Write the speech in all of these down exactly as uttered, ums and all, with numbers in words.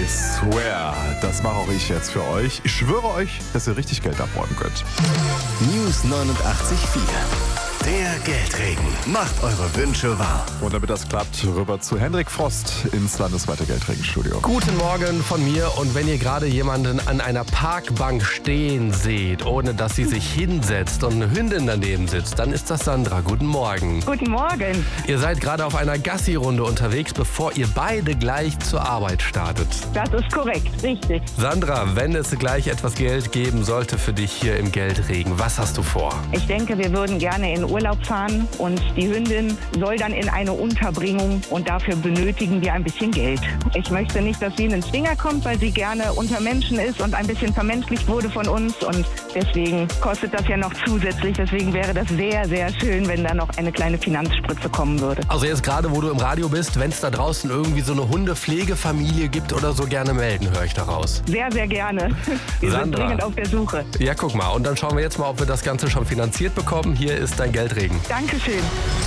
swear, das mache auch ich jetzt für euch. Ich schwöre euch, dass ihr richtig Geld abräumen könnt. News neunundachtzig Komma vier. Der Geldregen. Macht eure Wünsche wahr. Und damit das klappt, rüber zu Hendrik Frost ins landesweite Geldregenstudio. Guten Morgen von mir. Und wenn ihr gerade jemanden an einer Parkbank stehen seht, ohne dass sie sich hinsetzt und eine Hündin daneben sitzt, dann ist das Sandra. Guten Morgen. Guten Morgen. Ihr seid gerade auf einer Gassi-Runde unterwegs, bevor ihr beide gleich zur Arbeit startet. Das ist korrekt, richtig. Sandra, wenn es gleich etwas Geld geben sollte für dich hier im Geldregen, was hast du vor? Ich denke, wir würden gerne in Urlaub fahren und die Hündin soll dann in eine Unterbringung und dafür benötigen wir ein bisschen Geld. Ich möchte nicht, dass sie in den Zwinger kommt, weil sie gerne unter Menschen ist und ein bisschen vermenschlicht wurde von uns und deswegen kostet das ja noch zusätzlich. Deswegen wäre das sehr, sehr schön, wenn da noch eine kleine Finanzspritze kommen würde. Also jetzt gerade, wo du im Radio bist, wenn es da draußen irgendwie so eine Hundepflegefamilie gibt oder so, gerne melden, höre ich daraus. Sehr, sehr gerne. Wir Sandra. sind dringend auf der Suche. Ja, guck mal. Und dann schauen wir jetzt mal, ob wir das Ganze schon finanziert bekommen. Hier ist dein Geldregen. Dankeschön.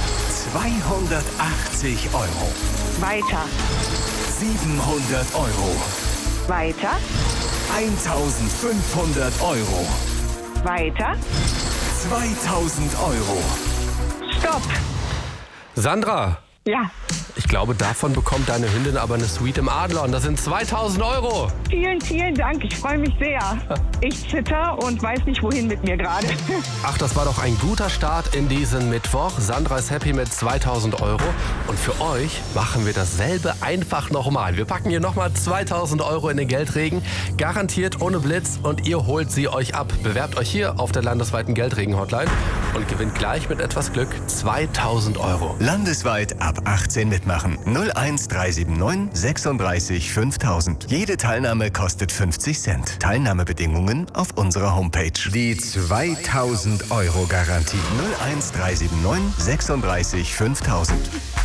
zweihundertachtzig Euro. Weiter. siebenhundert Euro. Weiter. eintausendfünfhundert Euro. Weiter. zweitausend Euro. Stopp. Sandra, Ja. ich glaube, davon bekommt deine Hündin aber eine Suite im Adlon. Das sind zweitausend Euro. Vielen, vielen Dank. Ich freue mich sehr. Ich zitter und weiß nicht, wohin mit mir gerade. Ach, das war doch ein guter Start in diesen Mittwoch. Sandra ist happy mit zweitausend Euro. Und für euch machen wir dasselbe einfach nochmal. Wir packen hier nochmal zweitausend Euro in den Geldregen. Garantiert ohne Blitz und ihr holt sie euch ab. Bewerbt euch hier auf der landesweiten Geldregen-Hotline und gewinnt gleich mit etwas Glück zweitausend Euro. Landesweit ab achtzehn mitmachen. null eins drei sieben neun sechsunddreißig fünftausend. Jede Teilnahme kostet fünfzig Cent. Teilnahmebedingungen auf unserer Homepage. Die zweitausend Euro Garantie. null eins drei sieben neun sechsunddreißig fünftausend.